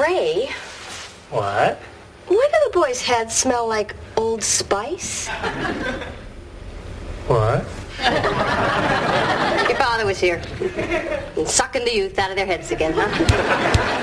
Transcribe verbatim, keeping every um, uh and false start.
Ray. What? Why do the boys' heads smell like Old Spice? What? Your father was here. And sucking the youth out of their heads again, huh?